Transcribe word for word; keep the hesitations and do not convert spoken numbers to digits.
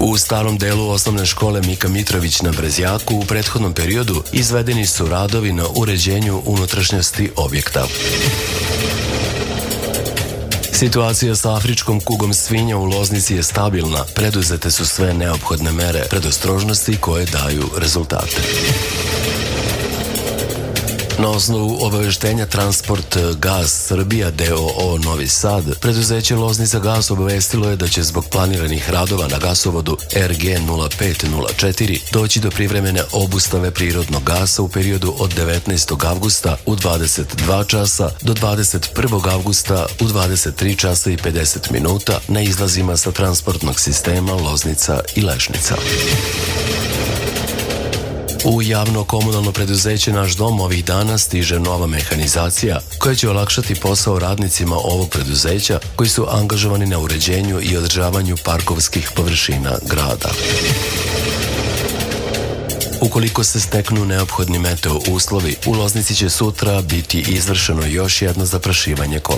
U starom delu osnovne škole Mika Mitrović na Brezjaku u prethodnom periodu izvedeni su radovi na uređenju unutrašnjosti objekta. Situacija sa afričkom kugom svinja u Loznici je stabilna, preduzete su sve neophodne mere predostrožnosti koje daju rezultate. Na osnovu obaveštenja Transport Gas Srbija d o o Novi Sad, preduzeće Loznica Gas obavestilo je da će zbog planiranih radova na gasovodu er ge nula pet nula četiri doći do privremene obustave prirodnog gasa u periodu od devetnaestog avgusta u dvadeset dva časa do dvadeset prvog avgusta u dvadeset tri časa i pedeset minuta na izlazima sa transportnog sistema Loznica i Lešnica. U javno-komunalno preduzeće Naš dom ovih dana stiže nova mehanizacija koja će olakšati posao radnicima ovog preduzeća koji su angažovani na uređenju i održavanju parkovskih površina grada. Ukoliko se steknu neophodni meteo uslovi, u Loznici će sutra biti izvršeno još jedno zaprašivanje kola.